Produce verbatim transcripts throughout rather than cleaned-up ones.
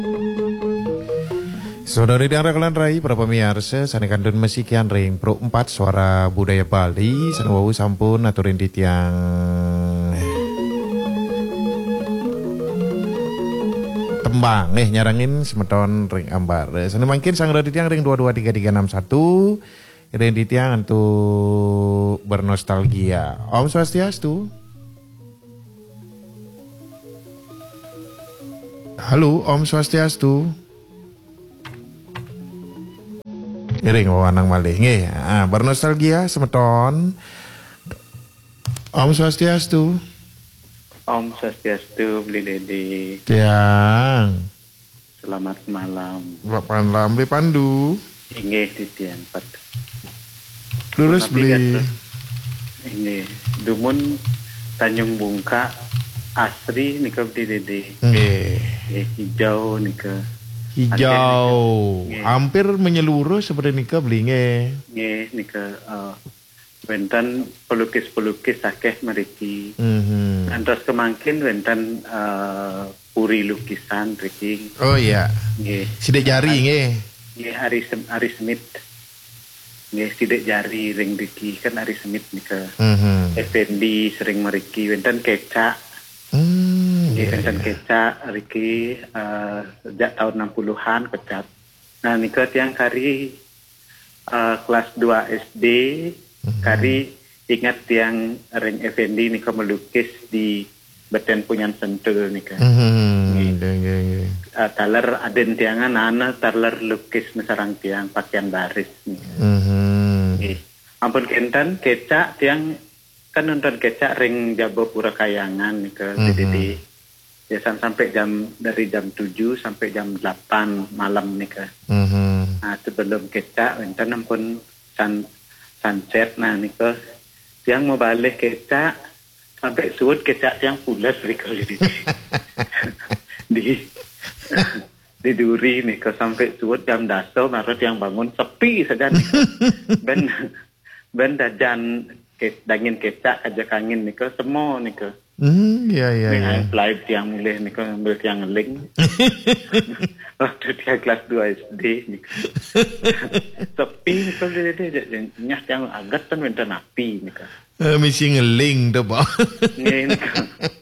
Saudara yang rakalan rai para pemirsa sanekan dan mesikian ring pro empat suara budaya Bali sanwau sampun aturin di tiang tembang eh nyarangin semeton ring ambar sana mungkin sang di tiang ring dua dua tiga tiga enam satu ring di tiang untuk bernostalgia. Om Swastiastu. Halo Om Swastiastu. Iring wawanang malih nggih. Ah, bernostalgia semeton. Om Swastiastu. Om Swastiastu, Beli Dedi. Tiang. Selamat malam. Lapan lambe pandu. Inggih di tiang pat. Lurus beli. Ini dumun Tanjung Bungka asri nika Beli Dedi. Nggih. Eh, hijau nika. Hijau, hampir menyeluruh seperti nika belinge. Nggih nika uh, wenten pelukis-pelukis akeh mriki. Mhm. Antos kemangkin wenten uh, puri lukisan mriki. Oh iya. Nggih. Sidik jari nggih. Nggih Ari Ari Smith. Nggih sidik jari ring mriki kan Ari Smith nika. Mhm. Effendi sering mriki wenten kecak. Hmm, Nggih iya, wenten iya. kecak mriki uh, sejak tahun enam puluhan kecak. Nah nika tiang kari uh, kelas dua S D mm-hmm. Kari ingat tiang ring Effendi nika melukis di Beten Punyan Sentul nika. Mhm. Nggih, nggih, nggih. Uh, taler aden tiangan ana taler lukis mesarang tiang pakaian baris nika. Mhm. Nggih. Ampun kenten kecak tiang kan nonton kecak ring Jabo Pura Kayangan nih ke Mm-hmm. D D D. Biasanya sampai jam dari jam tujuh sampai jam delapan malam nih ke. Mhm. Nah sebelum kecak enten ampun sun, sunset nah nih ke yang mau balik kecak sampai suut kecak yang pulas nih ke di di di duri nih ke sampai suut jam daso marut yang bangun sepi saja nih ke. Ben ben dajan daging kecak aja kangen nih ke semua nih ke. Hmm, iya iya iya. Nih flight yang mulai nih ke ambil yang ngeling. Waktu dia kelas dua S D nih ke. Sepi nih ke dia dia nyah yang agak kan wenten api nih ke. Eh, misi ngeling tuh Pak. Nih ke.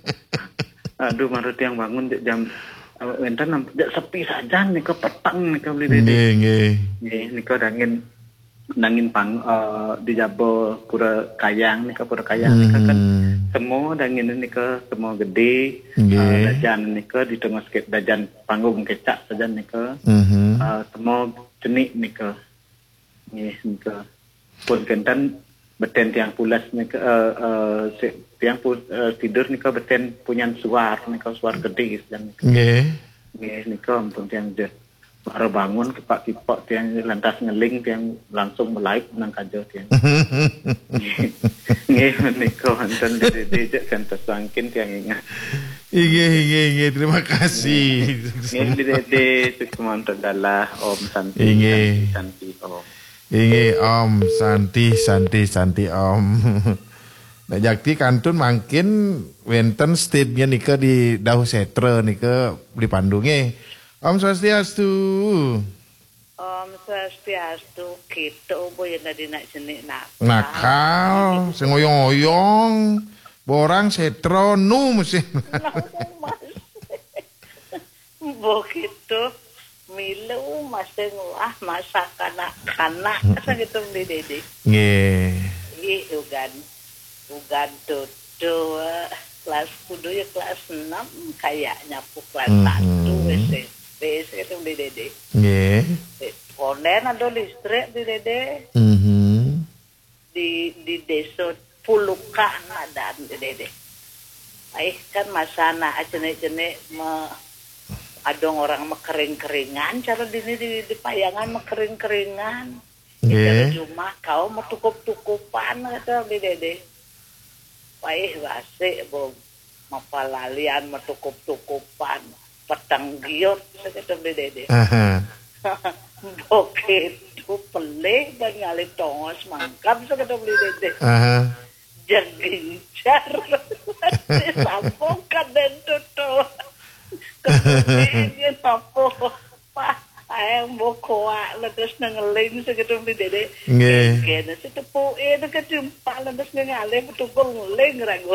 Aduh marut yang bangun jam wenten sepi saja nih ke petang nih ke beli dia. Nggih nggih. Nih nih ke dangin nangin pang uh, di Jabo Pura Kayang nih ke Pura Kayang nih ke kan semua dangin nih ke semua gede uh, dajan nih ke di tengah skate dajan panggung kecak saja nih ke Mhm. uh, semua jenik nih ke nih ke pun kentan beten tiang pulas nih ke uh, uh, tiang pu, uh, tidur nih ke beten punya suar nih ke suar gede dan Nggih. nih nih ke ampun tiang je baru bangun kepak kipok tiang lantas ngeling tiang langsung melaik nang kajo tiang. Nggih menika wonten dede kan tersangkin tiang ingat. Nggih nggih nggih terima kasih. Nggih dede sekemonten dalah Om Santi. Nggih. Santi Om. Nggih Om Santi Santi Santi Om. Nah jakti kantun mangkin wenten state-nya nika di Dahu Setre nika di Pandu nggih. Om Swastiastu. Om Swastiastu gitu boy na dinak jenik nak. Nakal, sing oyong-oyong, borang setro nu mesti. Begitu milu masih ah masa kanak-kanak asa gitu di dede. Nggih. Ih ugan ugan tutu kelas kudu ya kelas enam kayaknya pu kelas satu S D. Bes itu di dede. Nggih. Konen ada listrik di dede. Mhm. Di di desa Pulukan ada di dede. Ai kan masana jenek-jenek me adong orang mekering-keringan cara di di, di payangan mekering-keringan. Nggih. Cuma kau mau tukup-tukupan kata di dede. Ai wase bo mapalalian metukup-tukupan. Petang giot sekitar di dede. Aha. Begitu pelih dan ngali tongos mangkap sekitar di dede. Aha. Jagincar. Sampung kaden tutu. Kemudian apa? Pak, ayang bokoa ledes nengeling segitu di dede. Nggih. Kene setepuke deket jumpa ledes ngale betul ngeling rago.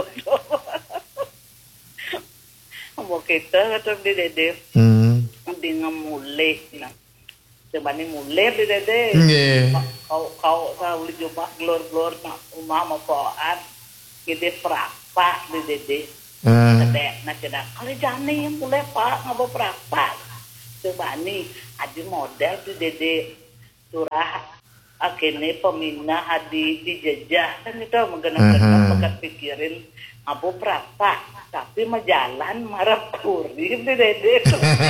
Amo kita kata di dede. Hmm. Di ngemulih nah. Coba nih mulai di dede. Nggih. Kau kau kau li coba glor-glor nak umah mapoan. Kita perapa di dede. Ah. Kedek nak cedak. Kali jani yang mulai pak ngabo perapa. Coba nih ada model di dede surah akhirnya peminah hadi dijajah kan itu menggenap-genap bekat pikirin ngabo perapa tapi majalan marah kurir di dede.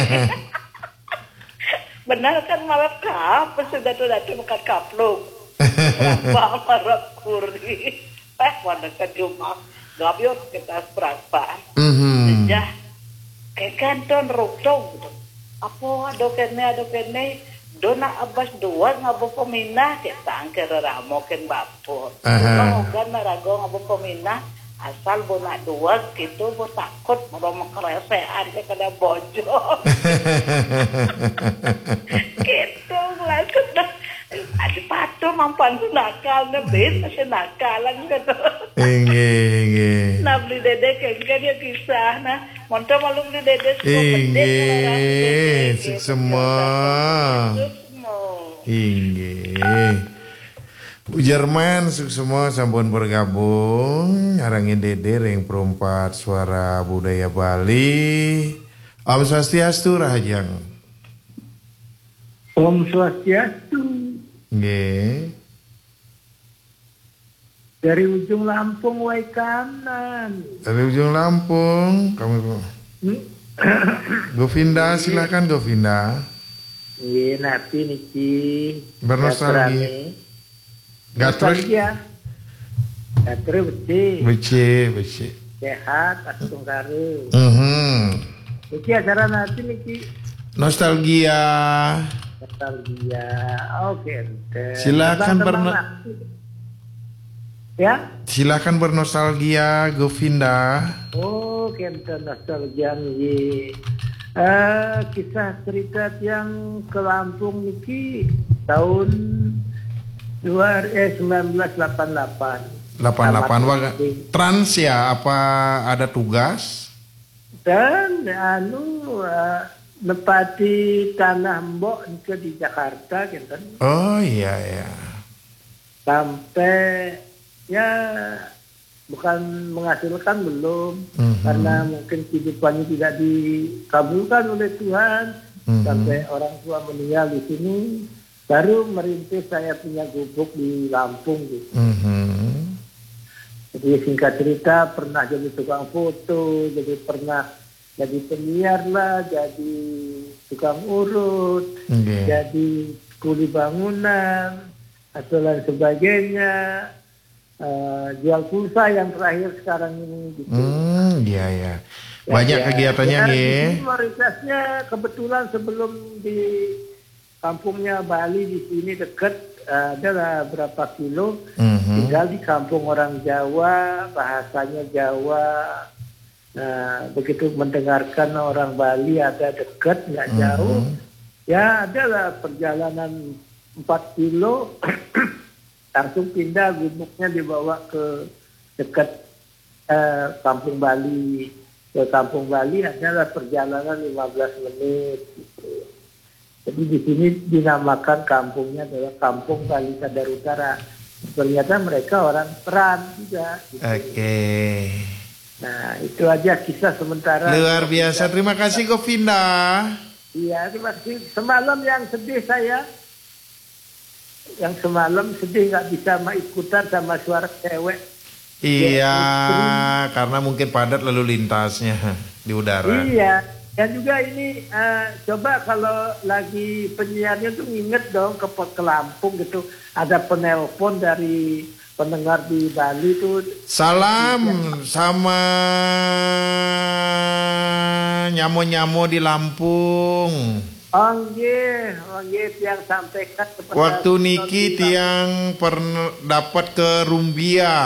Benar kan malah kap, sudah tuh datu bekat kaplung. Berapa marah kuri? Eh, mana kan cuma gabiot kita berapa? Mhm. Ya, kayak kanton rutong. Apa ada kene ada kene? Dona abas dua ngabo peminah kita angker ramo ken bapur. Kalau kan narago ngabo peminah asal bona dua gitu bo takut mau mengkeresean ke kada bojo. Gitu langsung dah ada patu mampan nakal na bis masih nakalan gitu. Nggih, nggih. Nah beli dede kan dia kisah nah monto malu beli dede Inggih, semua. Inggih. Bu Jerman semua sampun bergabung ngarangin Dede ring perempat suara budaya Bali. Om Swastiastu Rahajang. Om Swastiastu. Nggih. Dari ujung Lampung wae kanan. Dari ujung Lampung kamu Hmm? Govinda silakan Govinda. Iya, napi niki. Bernostalgia. Gatre Nostalgia. Gatre beti. bece bece. Sehat atung karu. Mhm. Niki acara nanti niki. Nostalgia. Nostalgia. Oke. ente. Silakan Teman-teman berno- lah. Ya. Silakan bernostalgia Govinda. Oh, kente nostalgia niki. Eh, kisah cerita yang ke Lampung niki tahun dua eh sembilan belas delapan puluh delapan. delapan puluh delapan waga. Trans ya apa ada tugas? Dan anu uh, nepati tanah mbok ke di Jakarta gitu. Oh iya ya. Sampai ya bukan menghasilkan belum Mhm. karena mungkin kehidupannya tidak dikabulkan oleh Tuhan. Mhm. Sampai orang tua meninggal di sini. Baru merintis saya punya gubuk di Lampung gitu. Mhm. Jadi singkat cerita pernah jadi tukang foto, jadi pernah jadi penyiar lah, jadi tukang urut, Nggih. jadi kuli bangunan, atau lain sebagainya. Uh, jual pulsa yang terakhir sekarang ini gitu. Hmm, iya ya. Banyak Ya, kegiatannya ya, nih. di sini Maritasnya kebetulan sebelum di kampungnya Bali di sini dekat uh, ada berapa kilo. Mhm. Tinggal di kampung orang Jawa, bahasanya Jawa. Nah, begitu mendengarkan orang Bali ada dekat, nggak Mhm. jauh. Ya, adalah perjalanan empat kilo. Langsung pindah, gubuknya dibawa ke dekat eh, kampung Bali. Ke kampung Bali adalah perjalanan lima belas menit. Gitu. Jadi di sini dinamakan kampungnya adalah Kampung Bali Sadar Utara. Ternyata mereka orang Peran juga. Gitu. Oke. Nah, itu aja kisah sementara. Luar biasa. Terima kasih Govinda. Iya, terima kasih. Semalam yang sedih saya, yang semalam sedih nggak bisa ikutan sama suara cewek. Iya, karena mungkin padat lalu lintasnya di udara. Iya. Dan juga ini uh, coba kalau lagi penyiarnya tuh inget dong ke, ke Lampung gitu, ada penelpon dari pendengar di Bali tuh. Salam sama nyamo-nyamo di Lampung. Oh nggih, oh nggih yang sampaikan kepada Waktu niki tiang pernah dapat ke Rumbia.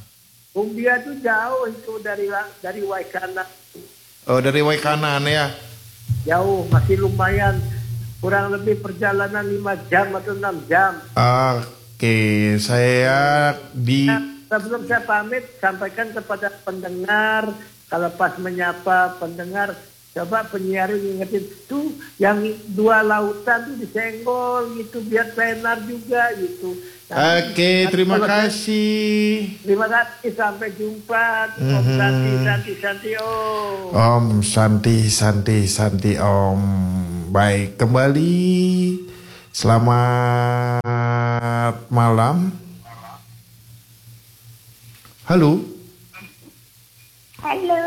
Umbia tuh jauh itu dari dari Waikana. Oh dari Waikanan ya. jauh, masih lumayan. Kurang lebih perjalanan lima jam atau enam jam. Oke, saya di... Nah, sebelum saya pamit, sampaikan kepada pendengar, kalau pas menyapa pendengar, coba penyiar ingetin, tuh yang dua lautan tuh disenggol gitu, biar tenar juga gitu. Nah, Oke, terima kasih. Terima kasih, sampai jumpa. Om Mhm. Santi, Santi, Santi, Om. Om Santi, Santi, Santi, Om. Baik, kembali. Selamat malam. Halo. Halo.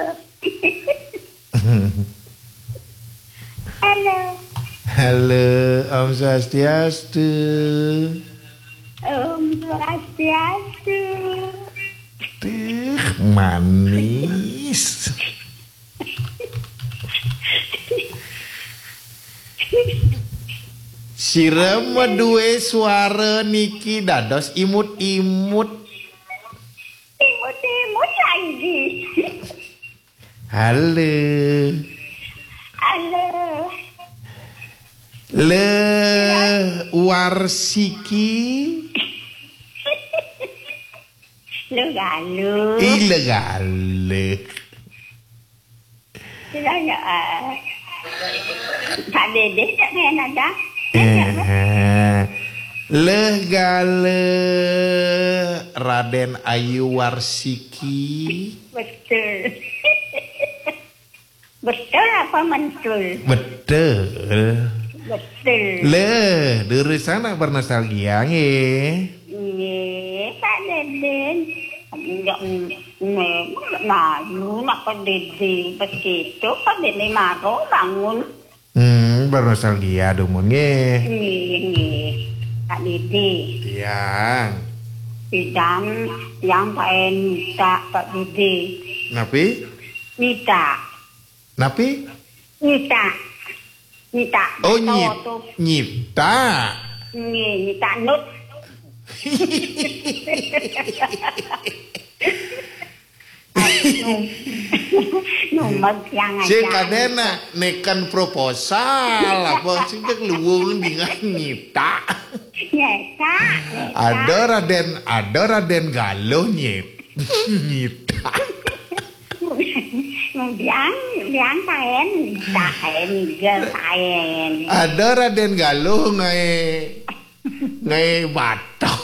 Halo. Halo, Om Swastiastu. Om Swastiastu. Tih, manis. Sirema dua suara niki dados imut-imut. Imut-imut lagi. Halo. Halo. Le warsiki. Lu galuh. Ilegale. Tidak ya. Pak Dede tak main ada. Eh, Le gale Raden Ayu Warsiki. Betul. Betul apa mentul? Betul. Betul. Le, dari sana bernostalgia nge. Iya, Pak Dede. Enggak, nah, nak Pak Dede begitu, Pak Dede marah bangun. Hmm, bernostalgia dumun nge. Iya, iya, Pak Dede. Yang. Dan yang pengen minta Pak Dede. Napi? Minta. Napi? Minta. Minta. Oh, nyip, nyipta. Iya, minta nut. Nomor yang aja. Si kadena nekan proposal apa sih cek luwung dengan nyipta. Nyeta. Ada Raden, ada Raden Galuh nyip. Nyipta. Biang, biang kain, kain, gel kain. Ada Raden Galuh ngai ngai bato.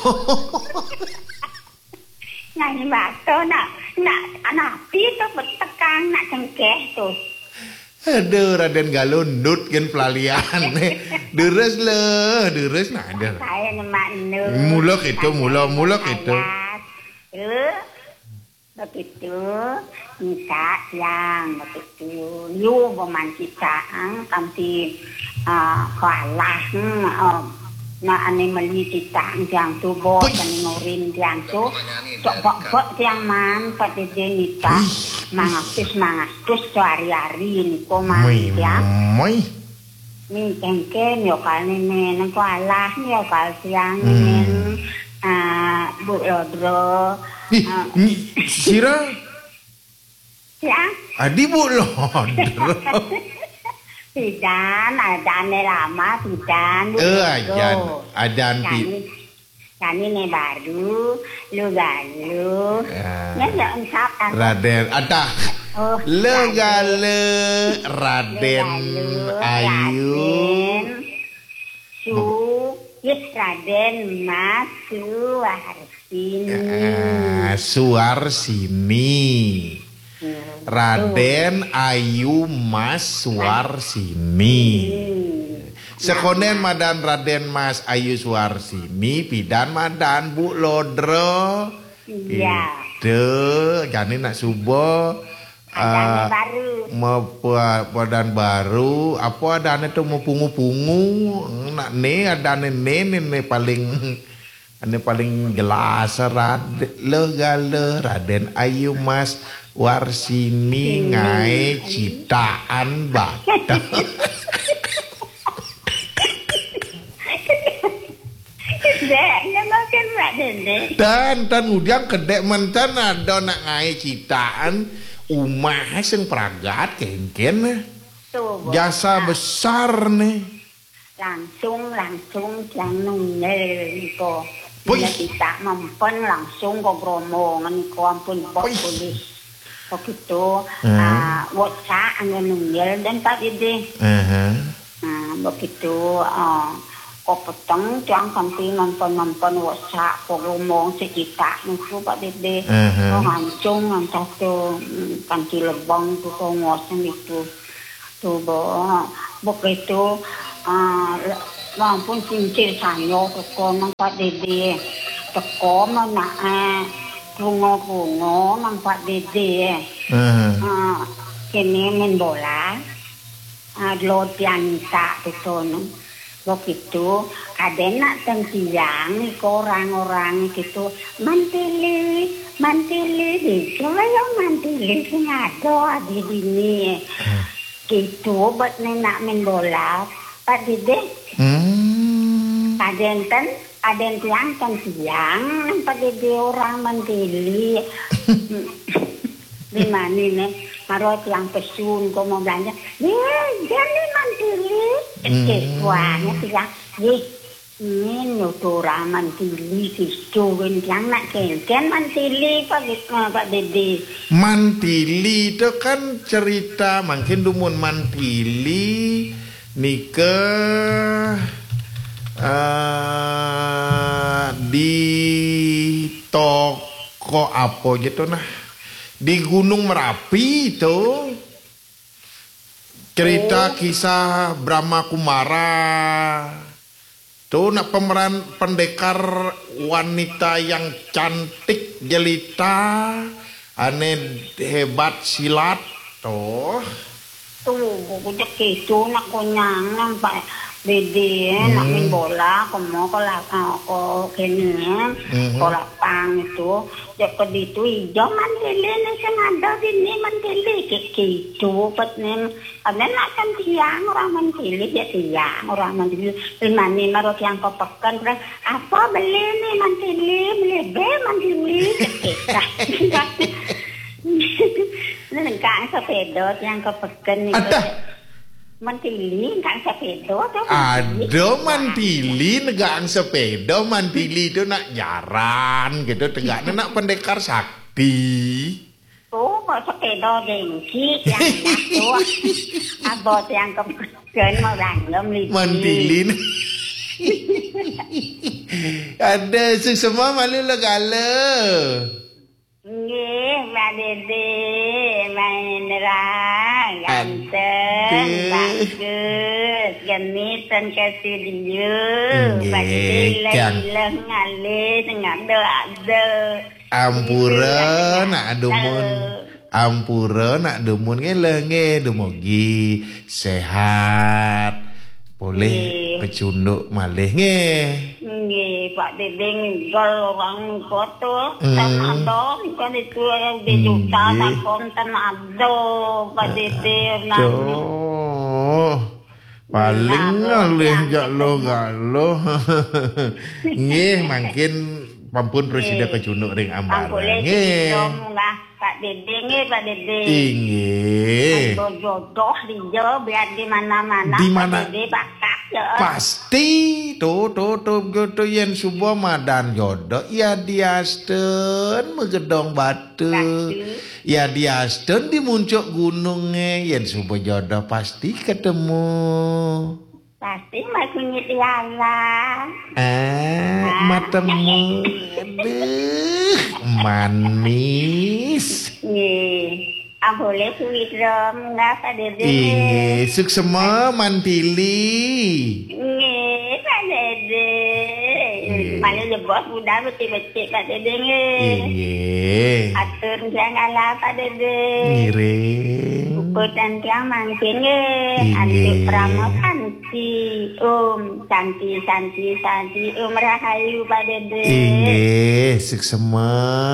Ngai bato nak nak napi tu bertekan nak cengkeh tu. Aduh Raden Galuh nut gen pelalian. Deres le, deres nah ada. Saya mak nut. Mulak itu, mulak mulak itu. Eh, begitu. Minta yang begitu. Yu berman kita, kanti kalah. Nah, ane meli kita yang tu bos, ane ngorin yang tu. Cok-cok yang man, pada dia nikah. Mangatus, mangatus, hari-hari ni ko man yang. Moi. Ni kengken, yo kal ni men, kalah ni yo kal siang ni men. Bu Lodro. Sira? Ya. Adi Bu Lodro. Pidan, adan ni lama, pidan. Eh, ajan, ajan pi. Kani ni baru, lu galu. Ya, ya, unsap. Raden, ada. Le gale Raden Ayu. Su, yes Raden Mas Suwarsini. Suwarsini. Raden Ayu Mas Suwarsini. Sekonen madan Raden Mas Ayu Suwarsini, pidan madan Bu Lodro. Iya. Itu, jadi nak subuh. Adane baru. Mau padan baru, apa adane tu mau pungu-pungu. Nak ne adane ne ne paling ane paling jelas Raden le gale Raden Ayu Mas Warsini ngai citaan bata. Dan dan udang kedek mentan ada nak ngai citaan umah sing pragat kengken. Tuh, Jasa besar nih. Langsung, langsung yang nungel niko. Wih. Bila kita mempen langsung ke Bromo niko ampun bok Wih. polis. Begitu, Hmm. ah, wotsa anga nungel dan Pak Dede. Aha. Nah, begitu, ah, kok peteng tiang kanti nonton-nonton wotsa ke Bromo sekitar niko Pak Dede. Aha. Oh, hancung antah tuh kanti lebang tuh kok ngosen itu. Tuh, bo, begitu, ah, Lampun cincin sanyo teko nang Pak Dede. Teko mana eh rungo-rungo nang Pak Dede. Aha. Ah, kene main bola. Ah, lo pianita itu no. Begitu ada nak tentiang iko orang-orang gitu mantili mantili di kaya mantili sing ada di sini. Gitu buat nak main bola Pak Dede. Hmm. Adenten, aden tiang kan tiang, pada dia orang mandiri. Di mana nih? Maro tiang pesun, kau mau belanja? Ya, jadi mandiri. Kesuanya tiang, ye, ini orang mandiri, kistuin tiang nak kengken mandiri, Pak Pak Dede. Mantili itu kan cerita mungkin dumun mantili nikah uh, di toko apa gitu nah di Gunung Merapi itu cerita kisah Brahma Kumara tuh nak pemeran pendekar wanita yang cantik jelita aneh hebat silat tuh. Tuh, bukan gitu nak konyang nang Pak Dede nak main bola, kamu kalau kalau kene, kalau pang itu, ya kalau itu hijau mandiri nih senada sini mandiri gitu, petnem, ada nak kan tiang orang mandiri ya tiang orang mandiri, limani marot yang kau pekan, apa beli nih mandiri, beli be mandiri, kita. Nengkang sepeda yang kepekan itu. Mantili nengkang sepeda tuh. Ada mantili negang sepeda mantili itu nak jaran gitu tegaknya nak pendekar sakti. Oh, kok sepeda gengsi yang itu. Abot yang kepekan mau rangkem lidi. Mantili. Ada semua malu legala. Nggih, Pak Dede, main ra, ganteng, bagus, gemitan kasih dia, Pak Dede leleng ngalih ngado ado. Ampura nak dumun, ampura nak dumun ngelenge dumugi sehat, boleh pecunduk malih nge. Nggih, Pak Dede nggal orang koto, tan ado, kan itu di juta tak konten ado, Pak Dede nang. Tuh, paling ngalih galo galo. Nggih, mungkin pampun presiden pecunduk ring ambaran. Nggih. Pak Dede nggih, Pak Dede. Nggih. Jodoh dia biar di mana-mana. Di mana? Pak Dede bakal ya. Pasti tuh tuh tuh gitu yen subuh madan jodoh ya diasten megedong batu ya diasten di muncul gunungnya yen subuh jodoh pasti ketemu Pasti masih nyitiala. ah matemu aduh manis Nggih. Ah boleh suwit rom enggak Pak Dede. Inge suksema mantili. Nggih, Pak Dede. Mana lebos muda betul-betul Pak Dede nggih. Inge. Atur janganlah Pak Dede. Ngiring. Bukan tiang mangkin nggih. Anti pramo santi. Om santi santi santi om rahayu Pak Dede. Inge suksema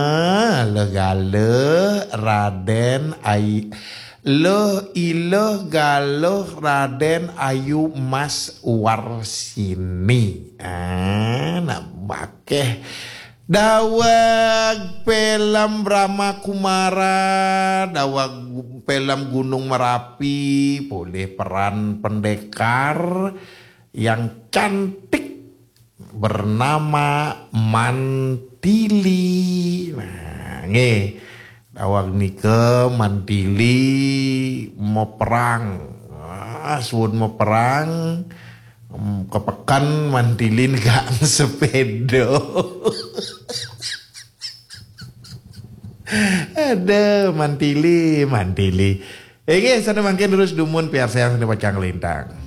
legale Raden Ay Loh iloh galoh Raden Ayu Mas Warsini. Ah, nak bakeh Dawag film Brahma Kumara, dawag film Gunung Merapi, boleh peran pendekar yang cantik bernama Mantili. Nah, nge, dawag nike Mantili mau perang, ah, suun mau perang. Kepekan mantilin gak sepeda. Ada mantili, mantili. Oke, sana makin terus dumun piar saya seni pacang lintang.